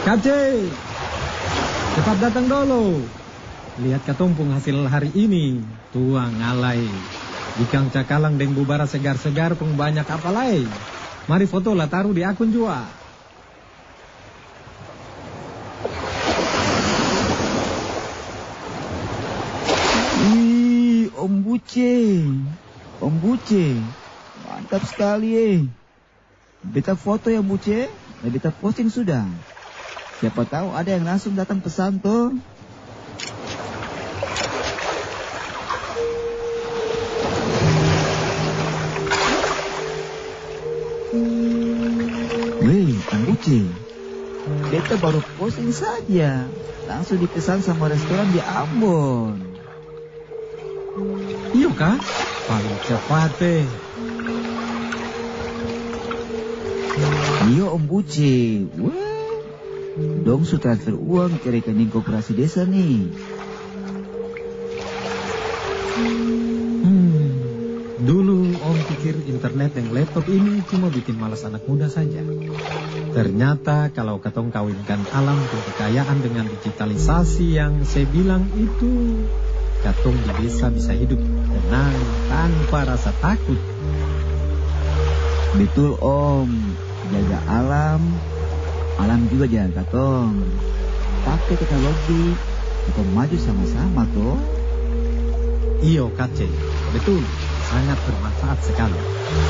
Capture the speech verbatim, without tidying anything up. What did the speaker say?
Kace, cepat datang dulu. Lihat katumpung hasil hari ini. Tua ngalai. Ikan cakalang deng bubara segar-segar pun banyak apalai. Mari foto lah taruh di akun jua. Wih, Om Buce. Om Buce. Mantap sekali eh. Beta foto ya Buce. Nah, beta posting sudah. Siapa tahu ada yang langsung datang pesan tuh. Wih, Om Buce. Beta baru posting saja. Langsung dipesan sama restoran di Ambon. Iya kah? Paling cepat eh. Iya Om Buce. Wah. Dong su transfer uang ke rekening koperasi desa nih. Hmm, dulu Om pikir internet dan laptop ini cuma bikin malas anak muda saja. Ternyata kalau katong kawinkan alam dan kekayaan dengan digitalisasi yang saya bilang itu, katong di desa bisa hidup tenang tanpa rasa takut. Betul Om. Jaga alam, alam juga jaga katong. Pakai teknologi, kita maju sama-sama toh. Iyo Kace, betul, sangat bermanfaat sekali.